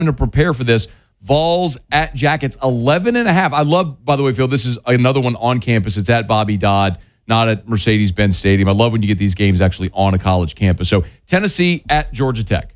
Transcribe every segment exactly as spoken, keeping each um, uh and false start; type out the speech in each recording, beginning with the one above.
to prepare for this. Vols at Jackets, eleven and a half. I love, by the way, Phil, this is another one on campus. It's at Bobby Dodd, not at Mercedes-Benz Stadium. I love when you get these games actually on a college campus. So Tennessee at Georgia Tech.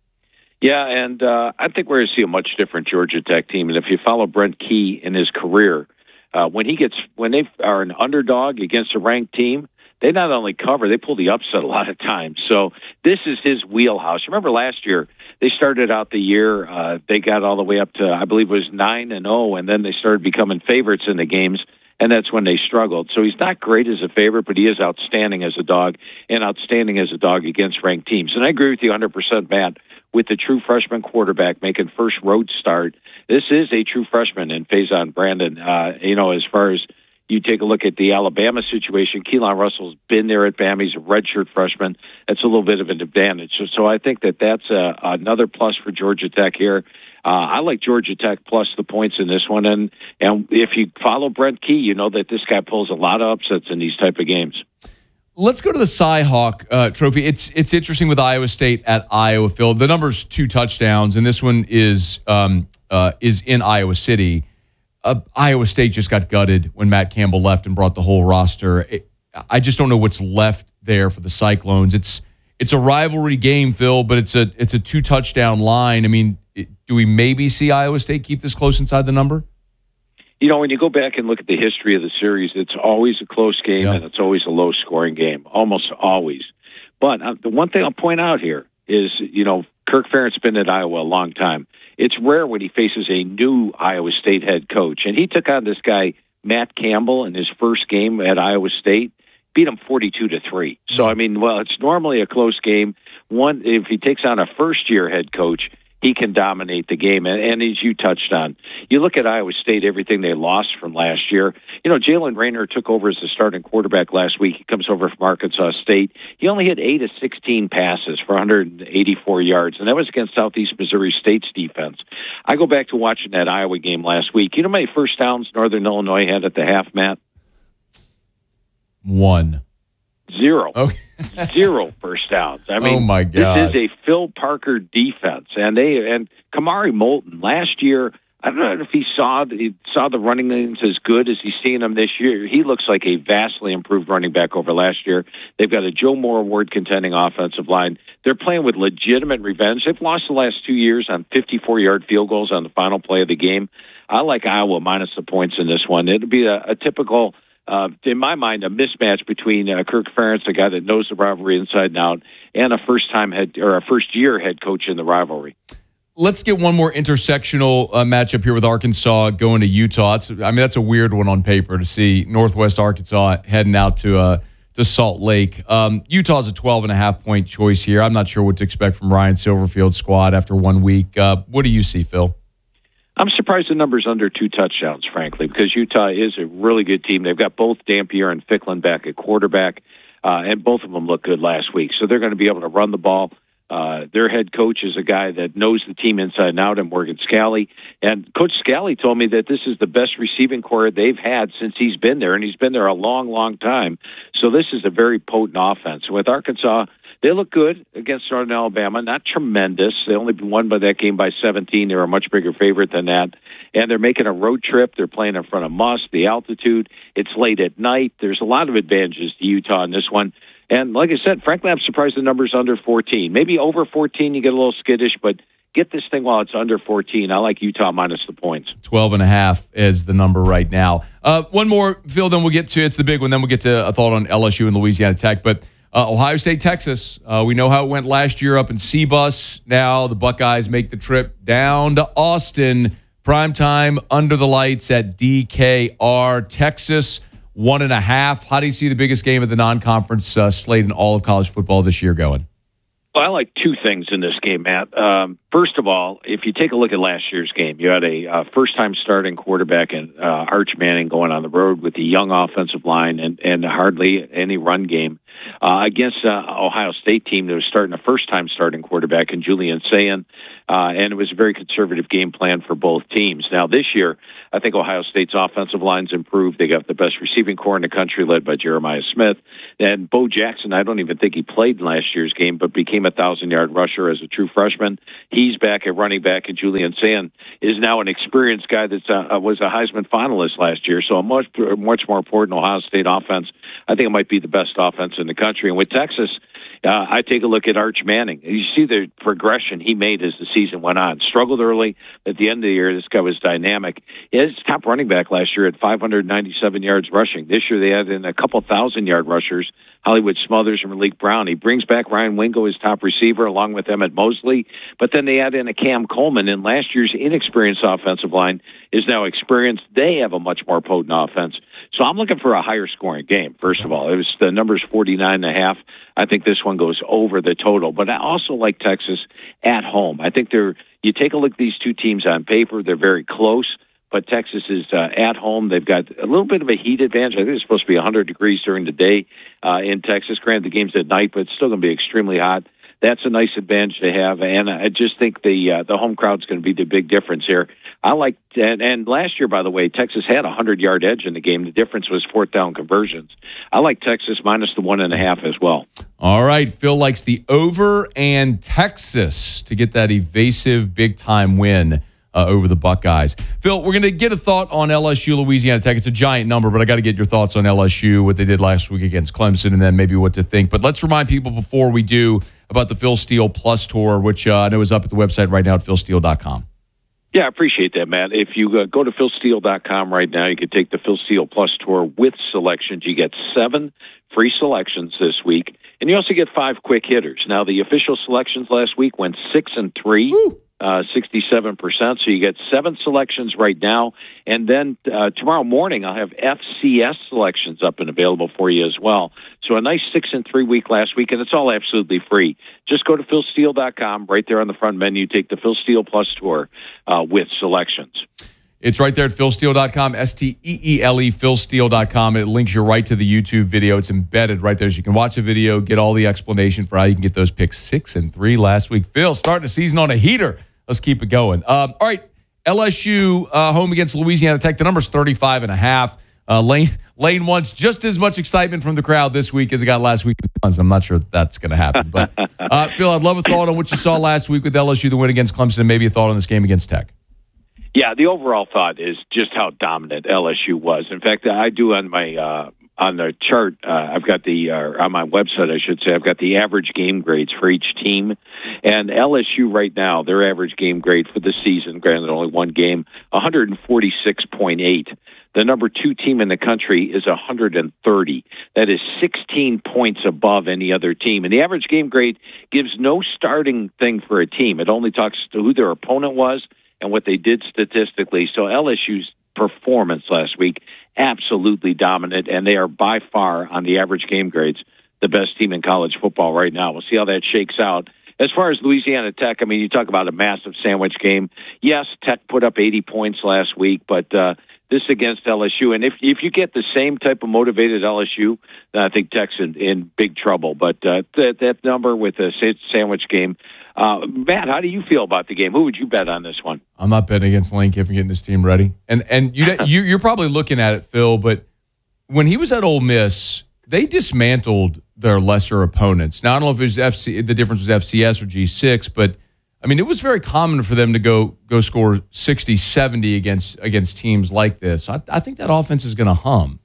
Yeah, and uh, I think we're going to see a much different Georgia Tech team. And if you follow Brent Key in his career, uh, when he gets when they are an underdog against a ranked team, they not only cover, they pull the upset a lot of times. So this is his wheelhouse. Remember last year, they started out the year, uh, they got all the way up to, I believe it was nine and oh, and then they started becoming favorites in the games, and that's when they struggled. So he's not great as a favorite, but he is outstanding as a dog, and outstanding as a dog against ranked teams. And I agree with you one hundred percent, Matt, with the true freshman quarterback making first road start. This is a true freshman in Faison Brandon. Uh, you know, as far as you take a look at the Alabama situation, Keelan Russell's been there at Bama. He's a redshirt freshman. That's a little bit of an advantage. So, so I think that that's a, another plus for Georgia Tech here. Uh, I like Georgia Tech plus the points in this one. And, and if you follow Brent Key, you know that this guy pulls a lot of upsets in these type of games. Let's go to the Cy-Hawk uh, Trophy. It's it's interesting with Iowa State at Iowa, Phil. The number's two touchdowns, and this one is um, uh, is in Iowa City. Uh, Iowa State just got gutted when Matt Campbell left and brought the whole roster. It, I just don't know what's left there for the Cyclones. It's it's a rivalry game, Phil, but it's a it's a two touchdown line. I mean, it, do we maybe see Iowa State keep this close inside the number? You know, when you go back and look at the history of the series, it's always a close game, yeah. and it's always a low-scoring game, almost always. But uh, the one thing I'll point out here is, you know, Kirk Ferentz's been at Iowa a long time. It's rare when he faces a new Iowa State head coach. And he took on this guy, Matt Campbell, in his first game at Iowa State, beat him forty-two to three. So, I mean, well, it's normally a close game. One, if he takes on a first-year head coach, he can dominate the game. And, and as you touched on, you look at Iowa State, everything they lost from last year. You know, Jalen Rayner took over as the starting quarterback last week. He comes over from Arkansas State. He only hit eight of sixteen passes for one hundred eighty-four yards, and that was against Southeast Missouri State's defense. I go back to watching that Iowa game last week. You know how many first downs Northern Illinois had at the half, Matt? One. Zero. Okay. Zero first downs. I mean, oh my God. This is a Phil Parker defense, and they and Kamari Moulton last year. I don't know if he saw he saw the running lanes as good as he's seeing them this year. He looks like a vastly improved running back over last year. They've got a Joe Moore Award contending offensive line. They're playing with legitimate revenge. They've lost the last two years on fifty-four yard field goals on the final play of the game. I like Iowa minus the points in this one. It'll be a, a typical. Uh, in my mind, a mismatch between uh, Kirk Ferentz, a guy that knows the rivalry inside and out, and a first-time head or a first-year head coach in the rivalry. Let's get one more intersectional uh, matchup here with Arkansas going to Utah. It's, I mean, that's a weird one on paper to see Northwest Arkansas heading out to uh, to Salt Lake. Um, Utah's a twelve and a half point choice here. I'm not sure what to expect from Ryan Silverfield's squad after one week. Uh, what do you see, Phil? I'm surprised the number's under two touchdowns, frankly, because Utah is a really good team. They've got both Dampier and Ficklin back at quarterback, uh, and both of them looked good last week. So they're going to be able to run the ball. Uh, their head coach is a guy that knows the team inside and out, and Morgan Scalley. And Coach Scalley told me that this is the best receiving core they've had since he's been there, and he's been there a long, long time. So this is a very potent offense. With Arkansas, they look good against Northern Alabama, not tremendous. They only won by that game by seventeen. They were a much bigger favorite than that. And they're making a road trip. They're playing in front of Musk, the altitude. It's late at night. There's a lot of advantages to Utah in this one. And like I said, frankly, I'm surprised the number's under fourteen. Maybe over fourteen, you get a little skittish, but get this thing while it's under fourteen. I like Utah minus the points. twelve and a half is the number right now. Uh, one more, Phil, then we'll get to, it's the big one, then we'll get to a thought on L S U and Louisiana Tech. But uh, Ohio State, Texas, uh, we know how it went last year up in C-Bus. Now the Buckeyes make the trip down to Austin. Primetime under the lights at D K R. Texas, one and a half. How do you see the biggest game of the non-conference uh, slate in all of college football this year going? Well, I like two things in this game, Matt. Um, first of all, if you take a look at last year's game, you had a uh, first-time starting quarterback in uh, Arch Manning going on the road with a young offensive line and, and hardly any run game. uh, against uh, Ohio State team that was starting a first-time starting quarterback in Julian Sayin, uh, and it was a very conservative game plan for both teams. Now, this year, I think Ohio State's offensive line's improved. They got the best receiving core in the country, led by Jeremiah Smith. And Bo Jackson, I don't even think he played in last year's game, but became a thousand-yard rusher as a true freshman. He's back at running back, and Julian Sayin is now an experienced guy that uh, was a Heisman finalist last year. So a much, much more important Ohio State offense. I think it might be the best offense in the country. And with Texas, uh, I take a look at Arch Manning. You see the progression he made as the season went on. Struggled early. At the end of the year, this guy was dynamic. His top running back last year at five hundred ninety-seven yards rushing. This year they added in a couple thousand-yard rushers, Hollywood Smothers and Malik Brown. He brings back Ryan Wingo, his top receiver, along with Emmett Mosley. But then they add in a Cam Coleman, and last year's inexperienced offensive line is now experienced. They have a much more potent offense. So I'm looking for a higher scoring game, first of all. It was the number's forty-nine and a half. I think this one goes over the total. But I also like Texas at home. I think they're, you take a look at these two teams on paper, they're very close. But Texas is uh, at home. They've got a little bit of a heat advantage. I think it's supposed to be one hundred degrees during the day uh, in Texas. Granted, the game's at night, but it's still going to be extremely hot. That's a nice advantage to have, and I just think the uh, the home crowd's going to be the big difference here. I like, and, and last year, by the way, Texas had a hundred-yard edge in the game. The difference was fourth down conversions. I like Texas minus the one and a half as well. All right, Phil likes the over and Texas to get that evasive big-time win Uh, over the Buckeyes. Phil, we're going to get a thought on L S U, Louisiana Tech. It's a giant number, but I got to get your thoughts on L S U, what they did last week against Clemson, and then maybe what to think. But let's remind people before we do about the Phil Steele Plus Tour, which uh, I know is up at the website right now at phil steele dot com. Yeah, I appreciate that, Matt. If you uh, go to phil steele dot com right now, you can take the Phil Steele Plus Tour with selections. You get seven free selections this week, and you also get five quick hitters. Now, the official selections last week went six and three. Woo. Uh, sixty-seven percent. So you get seven selections right now. And then uh, tomorrow morning, I'll have F C S selections up and available for you as well. So a nice six and three week last week, and it's all absolutely free. Just go to phil steele dot com. Right there on the front menu, take the Phil Steele Plus Tour uh, with selections. It's right there at phil steele dot com, S T E E L E, phil steele dot com. It links you right to the YouTube video. It's embedded right there, so you can watch the video, get all the explanation for how you can get those picks six and three last week. Phil, starting the season on a heater. Let's keep it going. Um, all right, L S U uh, home against Louisiana Tech. The number's thirty-five and a half. Uh, Lane Lane wants just as much excitement from the crowd this week as it got last week. I'm not sure that's going to happen. But, uh, Phil, I'd love a thought on what you saw last week with L S U, the win against Clemson, and maybe a thought on this game against Tech. Yeah, the overall thought is just how dominant L S U was. In fact, I do on my uh, on the chart, uh, I've got the uh, on my website, I should say, I've got the average game grades for each team. And L S U right now, their average game grade for the season, granted only one game, one forty-six point eight. The number two team in the country is one hundred thirty. That is sixteen points above any other team. And the average game grade gives no starting thing for a team. It only talks to who their opponent was and what they did statistically. So L S U's performance last week, absolutely dominant, and they are by far, on the average game grades, the best team in college football right now. We'll see how that shakes out. As far as Louisiana Tech, I mean, you talk about a massive sandwich game. Yes, Tech put up eighty points last week, but uh, this against L S U. And if if you get the same type of motivated L S U, then I think Tech's in, in big trouble. But uh, that, that number with a sandwich game, uh, Matt, how do you feel about the game? Who would you bet on this one? I'm not betting against Lane Kiffin getting his team ready. And and you, you you're probably looking at it, Phil, but when he was at Ole Miss, they dismantled their lesser opponents. Now, I don't know if it was F C, the difference was F C S or G six, but I mean, it was very common for them to go go score sixty, seventy against against teams like this. I, I think that offense is going to hum.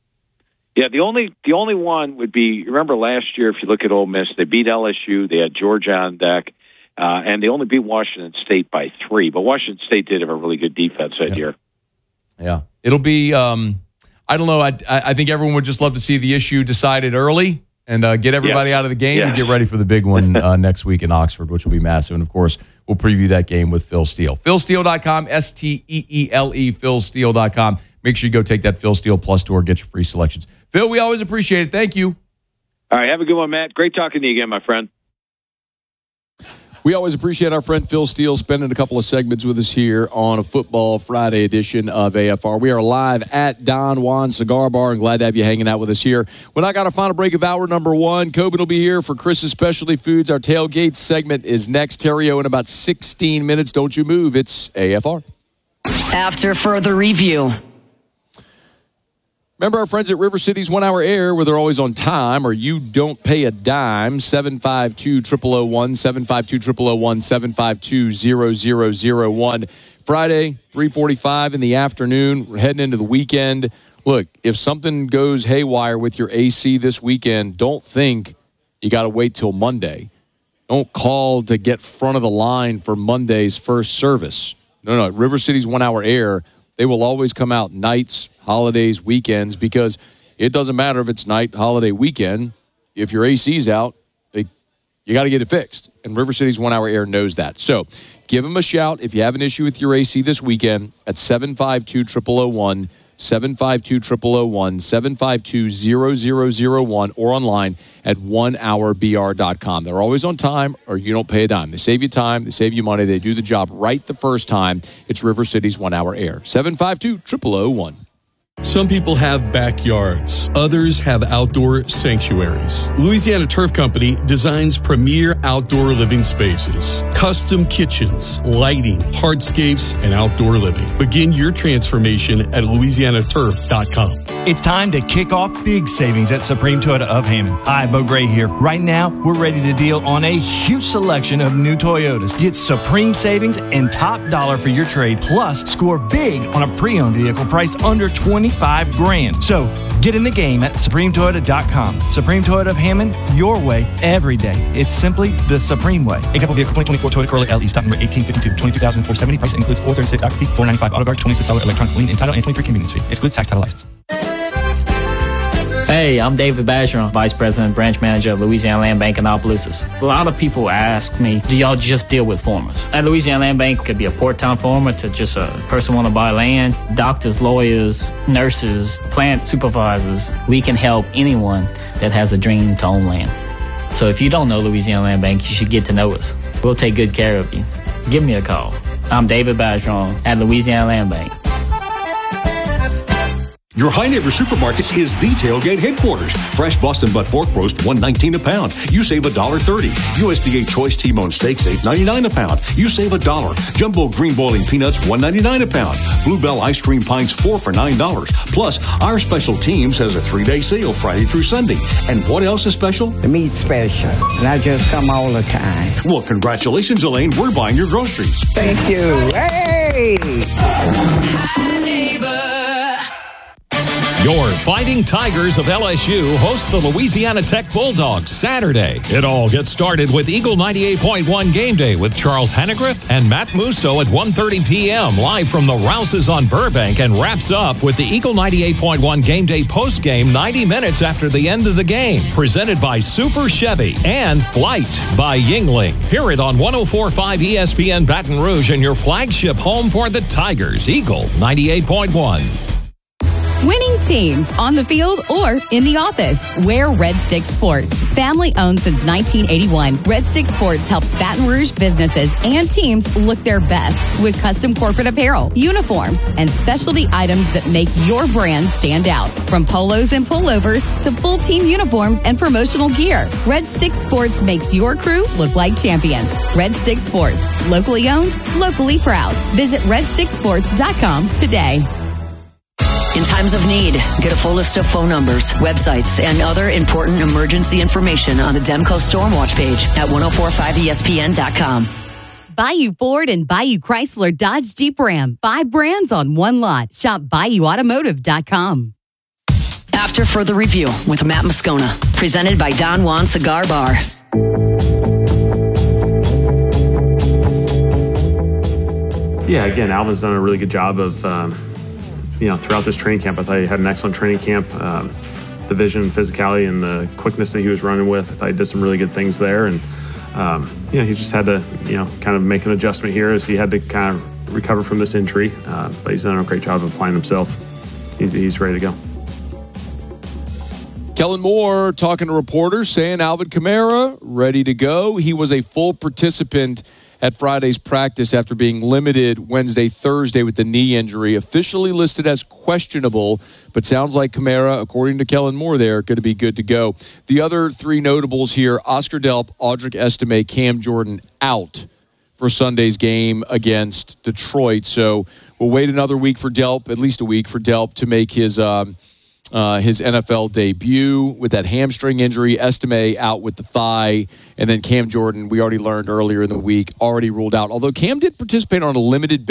Yeah, the only the only one would be, remember last year, if you look at Ole Miss, they beat L S U, they had Georgia on deck, uh, and they only beat Washington State by three. But Washington State did have a really good defense that yeah. year. Yeah, it'll be. Um, I don't know. I I think everyone would just love to see the issue decided early and uh, get everybody yeah. out of the game yeah. and get ready for the big one uh, next week in Oxford, which will be massive. And, of course, we'll preview that game with Phil Steele. phil steele dot com, S T E E L E, phil steele dot com. Make sure you go take that Phil Steele Plus Tour, get your free selections. Phil, we always appreciate it. Thank you. All right, have a good one, Matt. Great talking to you again, my friend. We always appreciate our friend Phil Steele spending a couple of segments with us here on a Football Friday edition of A F R. We are live at Don Juan Cigar Bar, and glad to have you hanging out with us here. When I got a final break of hour number one, Coben will be here for Chris's Specialty Foods. Our tailgate segment is next. Terrio in about sixteen minutes. Don't you move. It's A F R. After further review. Remember our friends at River City's One Hour Air, where they're always on time, or you don't pay a dime. seven five two, zero zero zero one, seven five two, zero zero zero one, seven five two, zero zero zero one. Friday, three forty-five in the afternoon. We're heading into the weekend. Look, if something goes haywire with your A C this weekend, don't think you got to wait till Monday. Don't call to get front of the line for Monday's first service. No, no, River City's One Hour Air, they will always come out nights, holidays, weekends, because it doesn't matter if it's night, holiday, weekend. If your A C's out, they, you got to get it fixed. And River City's One Hour Air knows that. So give them a shout if you have an issue with your A C this weekend at seven five two, zero zero zero one, seven five two, zero zero zero one, seven five two, zero zero zero one, or online at one hour b r dot com. They're always on time, or you don't pay a dime. They save you time. They save you money. They do the job right the first time. It's River City's One Hour Air. seven five two, zero zero zero one. Some people have backyards. Others have outdoor sanctuaries. Louisiana Turf Company designs premier outdoor living spaces, custom kitchens, lighting, hardscapes, and outdoor living. Begin your transformation at louisiana turf dot com. It's time to kick off big savings at Supreme Toyota of Hammond. Hi, Bo Gray here. Right now, we're ready to deal on a huge selection of new Toyotas. Get supreme savings and top dollar for your trade, plus score big on a pre-owned vehicle priced under twenty-five grand. So get in the game at supreme toyota dot com. Supreme Toyota of Hammond, your way, every day. It's simply the Supreme way. Example vehicle twenty twenty-four Toyota Corolla L E, stock number eighteen fifty-two, twenty-two thousand four hundred seventy. Price includes four thirty-six dollars fee, four ninety-five auto guard, twenty-six dollars electronic lien and title, and twenty-three convenience fee. Excludes tax, title, license. Hey, I'm David Bajeron, Vice President, Branch Manager of Louisiana Land Bank in Opelousas. A lot of people ask me, do y'all just deal with farmers? At Louisiana Land Bank, it could be a part-time farmer to just a person want to buy land, doctors, lawyers, nurses, plant supervisors. We can help anyone that has a dream to own land. So if you don't know Louisiana Land Bank, you should get to know us. We'll take good care of you. Give me a call. I'm David Bajeron at Louisiana Land Bank. Your High Neighbor Supermarkets is the tailgate headquarters. Fresh Boston butt pork roast, one nineteen a pound. You save one dollar thirty. U S D A Choice T-bone steaks, eight ninety-nine a pound. You save a dollar. Jumbo green boiling peanuts, one ninety-nine a pound. Bluebell ice cream pints, four for nine dollars. Plus, our special teams has a three-day sale Friday through Sunday. And what else is special? The meat special. And I just come all the time. Well, congratulations, Elaine. We're buying your groceries. Thank you. Hey! High Neighbor. Your Fighting Tigers of L S U host the Louisiana Tech Bulldogs Saturday. It all gets started with Eagle ninety-eight point one Game Day with Charles Hannegriff and Matt Musso at one thirty p.m. live from the Rouses on Burbank, and wraps up with the Eagle ninety-eight point one Game Day postgame ninety minutes after the end of the game. Presented by Super Chevy and Flight by Yingling. Hear it on one oh four point five E S P N Baton Rouge and your flagship home for the Tigers, Eagle ninety-eight point one. Winning teams on the field or in the office. Wear Red Stick Sports. Family owned since nineteen eighty-one, Red Stick Sports helps Baton Rouge businesses and teams look their best with custom corporate apparel, uniforms, and specialty items that make your brand stand out. From polos and pullovers to full team uniforms and promotional gear, Red Stick Sports makes your crew look like champions. Red Stick Sports. Locally owned, locally proud. Visit red stick sports dot com today. In times of need, get a full list of phone numbers, websites, and other important emergency information on the Demco Stormwatch page at ten forty-five E S P N dot com. Bayou Ford and Bayou Chrysler Dodge Jeep Ram. Five brands on one lot. Shop bayou automotive dot com. After further review with Matt Moscona, presented by Don Juan Cigar Bar. Yeah, again, Alvin's done a really good job of... Um, You know, throughout this training camp, I thought he had an excellent training camp. Um, the vision, physicality, and the quickness that he was running with, I thought he did some really good things there. And, um, you know, he just had to, you know, kind of make an adjustment here as he had to kind of recover from this injury. Uh, but he's done a great job of applying himself. He's, he's ready to go. Kellen Moore talking to reporters saying Alvin Kamara ready to go. He was a full participant at Friday's practice after being limited Wednesday, Thursday with the knee injury. Officially listed as questionable, but sounds like Kamara, according to Kellen Moore there, going to be good to go. The other three notables here, Oscar Delp, Audric Estime, Cam Jordan out for Sunday's game against Detroit. So we'll wait another week for Delp, at least a week for Delp to make his um, uh, his N F L debut with that hamstring injury. Estime out with the thigh. And then Cam Jordan, we already learned earlier in the week, already ruled out. Although Cam did participate on a limited basis